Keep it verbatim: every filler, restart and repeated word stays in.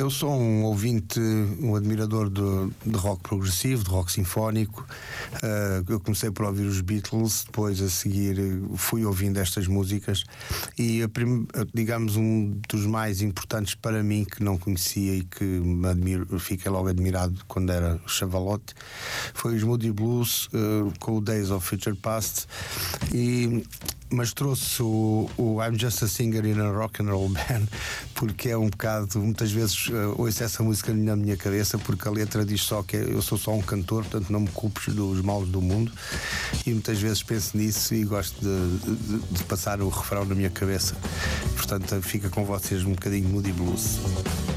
eu sou um ouvinte, um admirador de, de rock progressivo, de rock sinfónico. Uh, eu comecei por ouvir os Beatles, depois a seguir fui ouvindo estas músicas e, a prim, digamos, um dos mais importantes para mim, que não conhecia e que me admiro, fiquei logo admirado quando era chavalote, foi os Moody Blues, uh, com o Days of Future Past. E mas trouxe o, o I'm Just a Singer in a Rock and Roll Band, porque é um bocado, muitas vezes uh, ouço essa música na minha cabeça, porque a letra diz só que eu sou só um cantor, portanto não me culpes dos males do mundo, e muitas vezes penso nisso e gosto de, de, de passar o refrão na minha cabeça. Portanto fica com vocês um bocadinho Moody Blues.